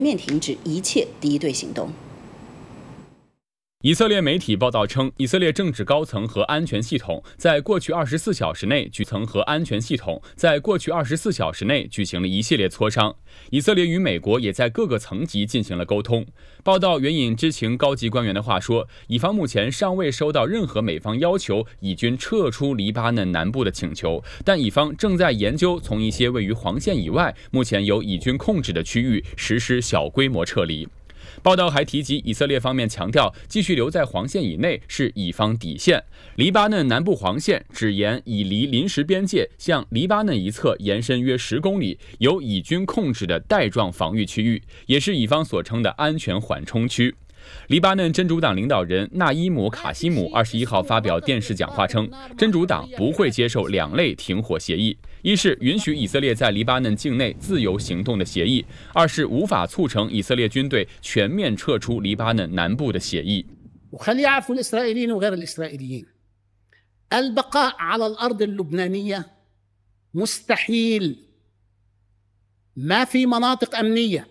面停止一切敌对行动。 以色列媒体报道称，以色列政治高层和安全系统在过去24小时内举行了一系列磋商。以色列与美国也在各个层级进行了沟通。报道援引知情高级官员的话说，以方目前尚未收到任何美方要求以军撤出黎巴嫩南部的请求，但以方正在研究从一些位于黄线以外、目前由以军控制的区域实施小规模撤离。报道还提及，以色列方面强调，继续留在黄线以内是以方底线。黎巴嫩南部黄线只沿以离临时边界向黎巴嫩一侧延伸约10公里，由以军控制的带状防御区域，也是以方所称的安全缓冲区。黎巴嫩真主党领导人纳伊姆·卡西姆21号发表电视讲话称，真主党不会接受2类停火协议：一是允许以色列在黎巴嫩境内自由行动的协议；二是无法促成以色列军队全面撤出黎巴嫩南部的协议。 وخلي يعرفوا الإسرائيليين وغير الإسرائيليين البقاء على الأرض اللبنانية مستحيل ما في مناطق أمنية